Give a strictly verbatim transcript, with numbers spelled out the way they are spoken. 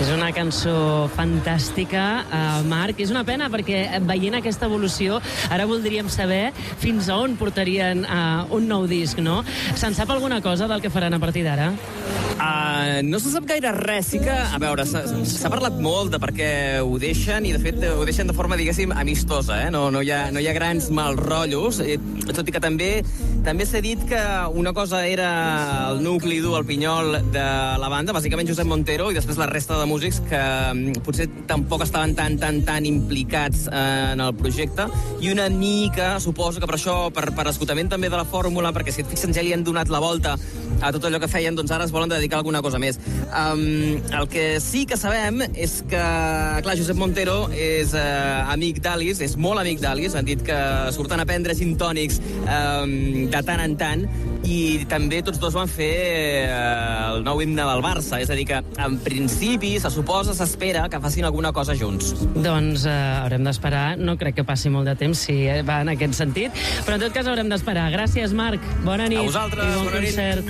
És una cançó fantàstica, uh, Marc. És una pena perquè veient aquesta evolució ara voldríem saber fins a on portarien uh, un nou disc, no? Se'n sap alguna cosa del que faran a partir d'ara? Uh, no se sap gaire res. Sí que, a veure, s'ha parlat molt de per què ho deixen i, de fet, ho deixen de forma, diguéssim, amistosa, eh? No, no, hi ha, no hi ha grans mal rotllos, eh, tot i que també també s'ha dit que una cosa era el nucli dur, el pinyol de la banda, bàsicament Josep Montero, i després la resta de músics que potser tampoc estaven tan, tan, tan implicats en el projecte, i una mica, suposo que per això, per, per esgotament també de la fórmula, perquè si et fixen ja li han donat la volta a tot allò que feien, doncs ara es volen dedicar a alguna cosa més. Um, el que sí que sabem és que, clar, Josep Montero és uh, amic d'Alice, és molt amic d'Alice, han dit que surten a prendre gin tònics um, de tant en tant, i també tots dos van fer uh, el nou himne del Barça, és a dir que en principi se suposa, s'espera que facin alguna cosa junts. Doncs uh, haurem d'esperar, no crec que passi molt de temps si va en aquest sentit, però en tot cas haurem d'esperar. Gràcies, Marc, bona nit. A vosaltres, i bon bona nit. concert.